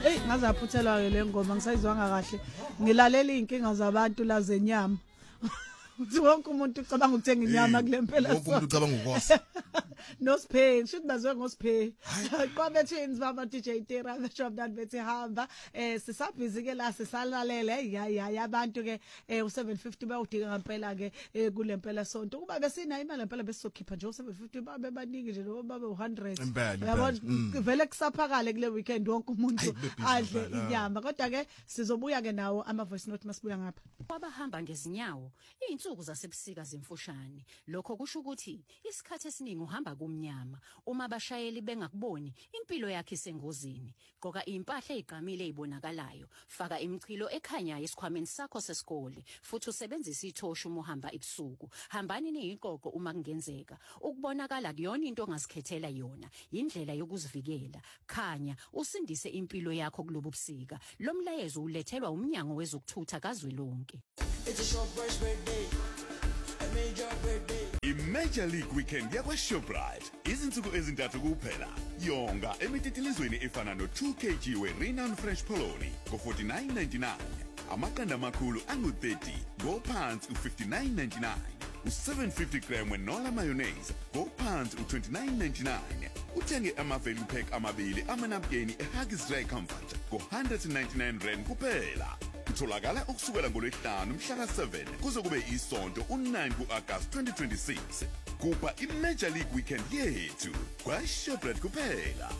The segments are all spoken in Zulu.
ngazaphuthelwa ke le ngoma ngisayizwanga kahle ngilalela inkinga zabantu la zenyama uthi wonke umuntu ucabanga ukuthenga inyama kule mpela wonke umuntu ucabanga ukhosa nosiphe should bazwe ngosiphe kwabe thins baba DJ Tira besho that bethi hamba sisabhizi ke la sisalalele ya abantu ke u750 bayodinga ngempela ke kule mpela sonto kuba besina imali ngempela besizokhipha nje u750 babe baningi nje noma babe 100 yabo vele kusaphakale kule weekend wonke umuntu adle inyama kodwa ke sizobuya ke nawo ama voice note masibuya ngapha wabahamba ngezinyawo izinsuku zasebusika zemfushane lokho kusho ukuthi isikhathi esiningi uhamba kumnyama uma abashayeli bengakuboni impilo yakhe isengozini qoka impahla ezigqamile ezibonakalayo faka imichilo ekhanyayo esikhwameni sakho sesikole futhi usebenzisa ithosha uma uhamba ebusuku hambani neyiqoqo uma kungenzeka ukubonakala kuyona into ongazikhethela yona indlela yokuzivikela khanya usindise impilo yakho kulobu busika lo mlayezo ulethelwa umnyango wezokuthutha kazwelonke. It's a short birthday, a major birthday. I-Major League Weekend yakwa-Shoprite izinsuku ezintathu kuphela yonga emititilizweni efana no-2 kg we-Renown Fresh Polony ngo-49.99 amaqanda amakhulu angu-30 ngophansi u-59.99 u-750 gram wenola mayonnaise ngophansi u-29.99 uthenge ama-value pack amabili amanapukeni e-Huggies Dry Comfort ngo-199 rand kuphela utholakala ukusukela ngolwesihlanu mhla ka-7 kuze kube isonto u-9 ku-Agasti 2026 kupha i-Major League Weekend yethu kwa-Shoprite kuphela.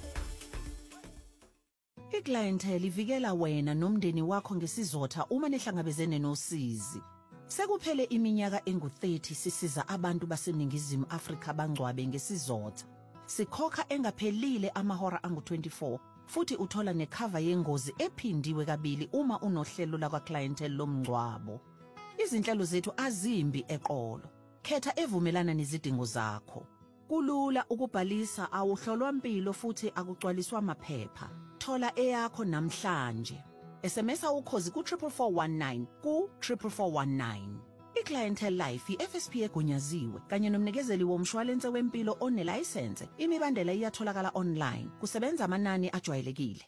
Iclientele ivikela wena nomndeni wakho ngesizotha uma nehlangabezene nosizi. Sekuphele iminyaka engu-30 sisiza abantu baseningizimu Afrika bangcwabe ngesizotha. Sikhokha engaphelile amahora angu-24 futhi uthola necover yengozi ephindiwe kabili uma unohlelo lakwa clientele lomngcwabo. Izinhlelo zethu azimbi eqolo. Khetha evumelana nezidingo zakho. Kulula ukubhalisa awuhlolwa impilo futhi akugcwaliswa amaphepha. Thola eyakho namhlanje. SMS ukhozi ku 44419 ku 44419. iClientele Life iFSP egunyaziwe kanye nomnikezeli womshwalense wempilo onelicense. Imibandela iyatholakala online. Kusebenza amanani ajwayelekile.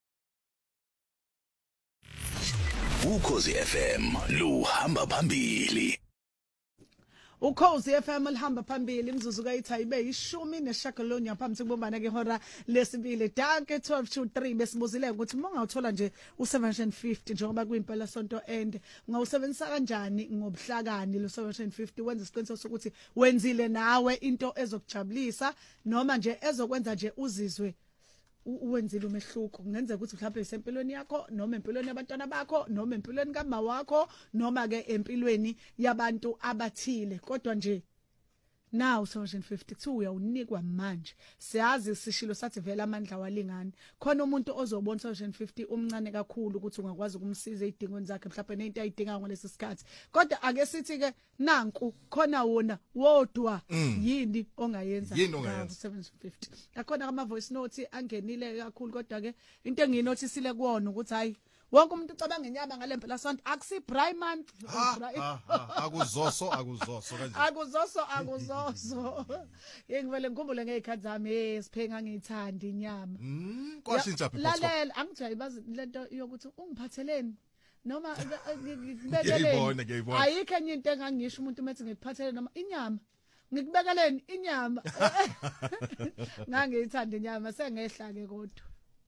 Ukhozi FM luhamba phambili. Ukhozi FM lihamba phambili imzuzu kayithayibe 10 ngaphambi kokubombana ke hora lesibili danke 12 to 3 besibuzile ukuthi mongawuthola nje u750 njengoba kuyimpela sonto end ngawusebenzisa kanjani ngobuhlakani lo 750 wenza isiqiniseko sokuthi wenzile nawe into ezokujabulisa noma nje ezokwenza nje uzizwe uwenzile umehluko kungenzeka ukuthi mhlawumbe isempilweni yakho noma empilweni yabantwana bakho noma empilweni kama wakho noma ke empilweni yabantu abathile kodwa nje now 750 uyawunikwa manje siyazi sishilo sathi vela amandla walingani khona umuntu ozobona 750 umncane kakhulu ukuthi ungakwazi ukumsiza ezidingweni zakhe mhlawumbe nento ayidinga ngolesi sikhathi kodwa ake sithi ke nanku khona wona wodwa yini ongayenza 750 akhona ama voice note angenile kakhulu kodwa ke into enginotisile kuwona ukuthi hayi wonke umuntu ucabanga inyama ngalempela sonto akusi Prime month akuzoso kanje akuzoso yengivele ngikhumbule ngezikhathi zami siphenga ngithanda inyama kwashintsha phela lalela angijayi bazi lento yokuthi ungiphatheleni noma ngikubekeleni ayikho enye into engangisho umuntu methi ngikuphatheleni noma inyama ngikubekeleni inyama ngangithanda inyama sengehla ke kodwa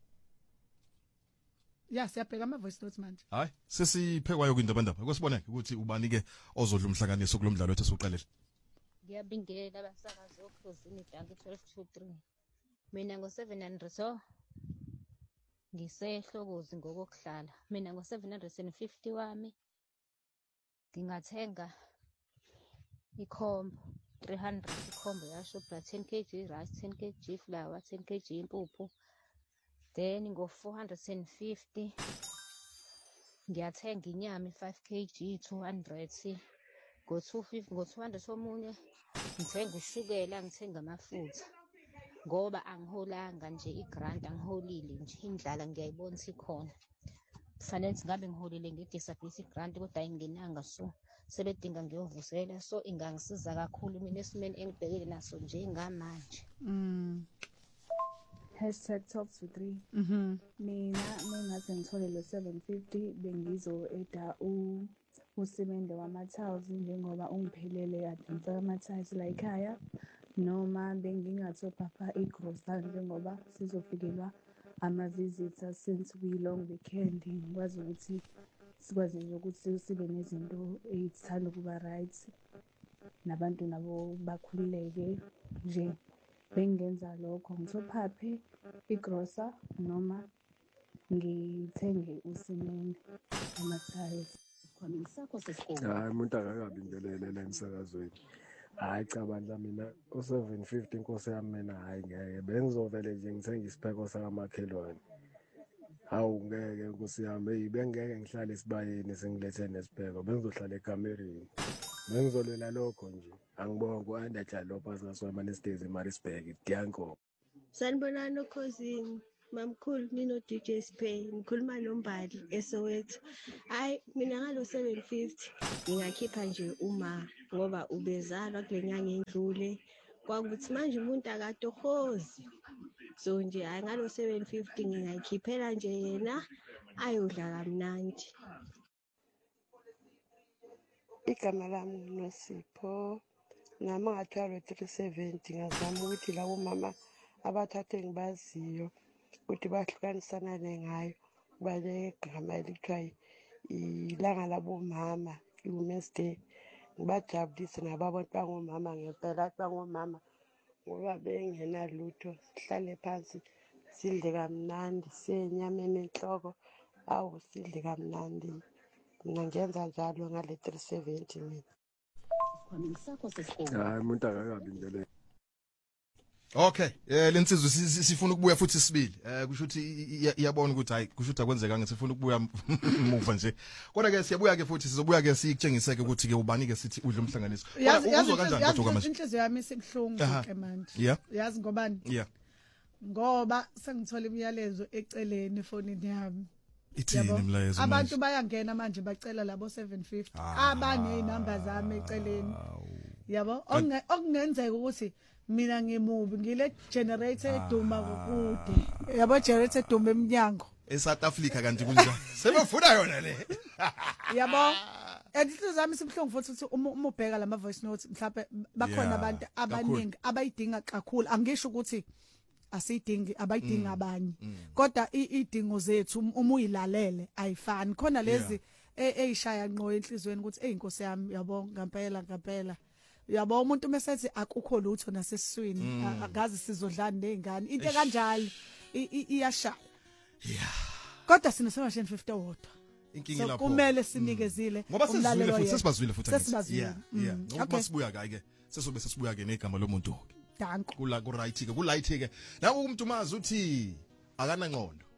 ya siyabheka ama voice notes manje hayi sesiphekwayo kwindabandaba kwesiboneke ukuthi ubani ke ozodla umhlakaniso kulomdlalo wethu esiqalile ngiyabingelela abasakazi okhosini danke 1223 mina ngo700 so ngisehlokozi ngokuhlala mina ngo750 wami ngingathenga ikhombo 300 ikhombo yasho 10 kg rice 10 kg flour 10 kg impuphu then ngo450 ngiyathenga inyama 5 kg 200 ngo250 ngo200 omunye ngithenga ushukela ngithenga amafutha ngoba angiholanga nje igrant angiholile nje indlala ngiyayibona sikhona kufanele ngabe ngiholile ngedisability grant kodwa ayingenanga so sebedinga ngiyovusela so ingangisiza kakhulu mina esimeni engibhekile naso nje ngamanje #1223 mina mengathi ngithole lo 750 bengizo eda usimende wama-tiles njengoba ungiphelele adonsa ama-tiles la ekhaya, noma bengingathopha igrocery njengoba sizofikelwa ama-visitors since kwi-long weekend. Ngikwazi ukuthi sikwazi nje ukuthi sibe nezinto ezithanda ukuba right, nabantu nabo bakhululeke nje. Bengenza lokho, ngithophe igrosa noma ngithenge usimende ama-tiles. Hayi umuntu akakabi indelele la emsakazweni. Hayi cha bandla mina u750 inkosi yami mina hayi ngeke bengizovele nje ngithenga isipheko sakamakhelwane. Hawu ngeke inkosi yami bengeke ngihlale isibayeni sengilethe nesipheko, bengizohlala ekamerini. Bengizolela lokho nje. Angibonga uAndatshala phasaswa Stays eMaritzburg Dianko. Sanibonani okhosini. Mamkhulu mina DJ Spay ngikhuluma noMbali eSoweto. Hayi mina ngalo 750 ngingakhipha nje uma ngoba ubezalwa kule nyanga endlule. Kwakuthi manje umuntu akatohozi. So nje hayi ngalo 750 ngingayikhiphela nje yena ayodla kamnandi. Igama lami Nosipho nami ngathwala 370 ngazama ukuthi labo mama abathathe ngibaziyo ukuthi bahlukanisana ngayo bale gama elithiwa ilanga labo mama iWomen's Day. Ngibajabulise nabantu bangomama ngempela bangomama ngoba bengenalutho, sihlale phansi sidle kamnandi senyameni enhloko awu sidle kamnandi. Mina ngenza njalo ngale 370 mina. Hayi umuntu akakabi indelele. Okay, lensizwe sifuna ukubuya futhi sibili. Kusho ukuthi iyabona ukuthi hayi kusho ukuthi akwenzeka ngithi sifuna ukubuya muva nje. Kodwa ke siyabuya ke futhi sizobuya ke sikutshengiseke ukuthi ke ubani ke sithi udla umhlanganiso. Uzwa kanjani kodwa manje? Inhliziyo yami isibhlungu ke manje. Yazi ngobani? Ngoba sengithola imiyalezo eceleni efonini yami. Ithini imlayezo manje? Abantu bayangena manje bacela labo 750. Abane inamba zami eceleni. Yabo okungenzeka ukuthi mina ngimubi ngile generator eduma kude. Yabo generator eduma eminyango. eSouth Africa kanti kunjani? Sebefuna yona le. Yabo. Inhliziyo zami isibhlungu futhi ukuthi uma ubheka lama voice notes mhlawumbe bakhona abantu abaningi abayidinga kakhulu. Angisho ukuthi asidingi abayidinga abanye. Kodwa idingo zethu uma uyilalele ayifani. Khona lezi eyishaya ngqo enhlizweni ukuthi eyinkosi yami yabo ngempela. Yabo umuntu mesethi akukho lutho nasesiswini akazi sizodlana nezingane into kanjalo iyashaya. Kodwa sina 750 wodwa. Inkingi lapho. Kumele sinikezile ngoba sesibazwile futhi. Okay. Sibuya ke sesobe sesibuya ke negama lomuntu. Danko. Kula ku right ke ku light ke. Naku umuntu mazi uthi akana ngqondo.